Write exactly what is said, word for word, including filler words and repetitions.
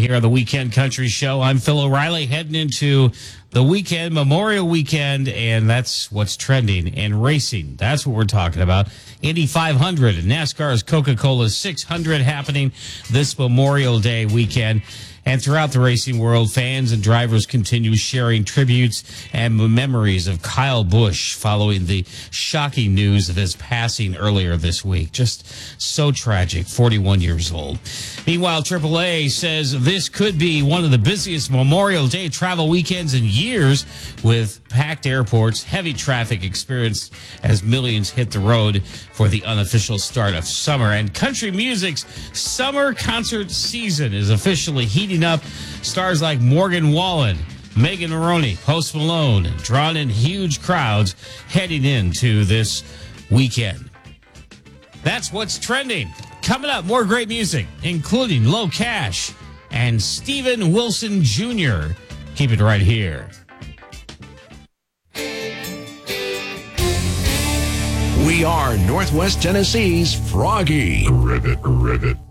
here on the Weekend Country Show. I'm Phil O'Reilly, heading into the weekend, Memorial Weekend, and that's what's trending. And racing, that's what we're talking about. Indy five hundred and NASCAR's Coca-Cola six hundred happening this Memorial Day weekend. And throughout the racing world, fans and drivers continue sharing tributes and memories of Kyle Busch following the shocking news of his passing earlier this week. Just so tragic, forty-one years old. Meanwhile, triple A says this could be one of the busiest Memorial Day travel weekends in years, with packed airports, heavy traffic experienced as millions hit the road for the unofficial start of summer. And country music's summer concert season is officially heating up. Stars like Morgan Wallen, Megan Maroney, Post Malone, drawn in huge crowds heading into this weekend. That's what's trending. Coming up, more great music, including Low Cash and Steven Wilson Junior Keep it right here. We are Northwest Tennessee's Froggy. Ribbit, ribbit.